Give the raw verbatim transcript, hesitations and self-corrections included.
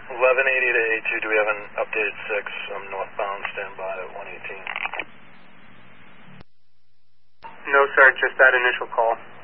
eleven eighty to A two, do we have an updated six? I'm northbound, standby at one eighteen. No, sir, just that initial call.